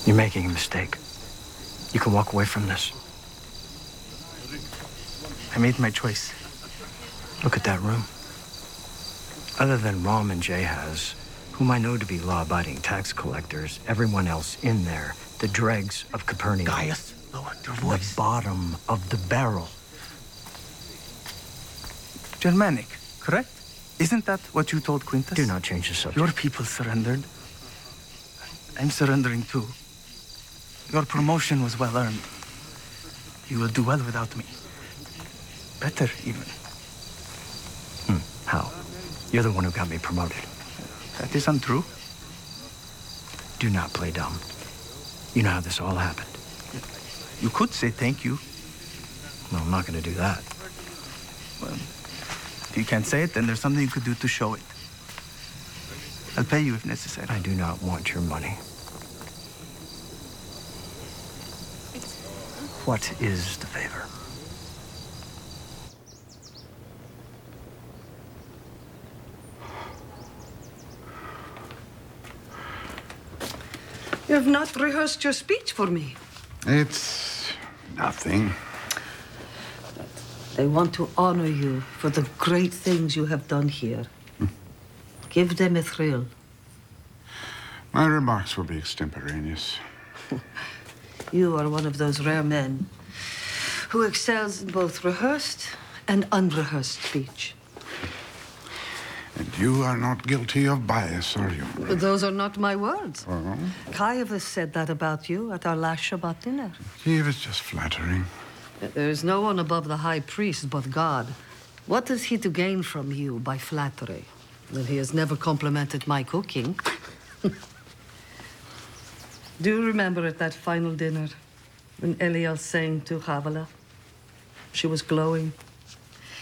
You're making a mistake. You can walk away from this. I made my choice. Look at that room. Other than Rom and Jahaz, whom I know to be law-abiding tax collectors, everyone else in there, the dregs of Capernaum. Gaius, lower your voice. The bottom of the barrel. Germanic, correct? Isn't that what you told Quintus? Do not change the subject. Your people surrendered. I'm surrendering too. Your promotion was well earned. You will do well without me. Better, even. How? You're the one who got me promoted. That is untrue. Do not play dumb. You know how this all happened. You could say thank you. Well, I'm not going to do that. Well, if you can't say it, then there's something you could do to show it. I'll pay you if necessary. I do not want your money. What is the favor? You have not rehearsed your speech for me. It's nothing. They want to honor you for the great things you have done here. Give them a thrill. My remarks will be extemporaneous. You are one of those rare men who excels in both rehearsed and unrehearsed speech. And you are not guilty of bias, are you? But those are not my words. Oh? Caiaphas said that about you at our last Shabbat dinner. He was just flattering. There is no one above the high priest but God. What is he to gain from you by flattery? That he has never complimented my cooking. Do you remember at that final dinner when Eliel sang to Havilah? She was glowing.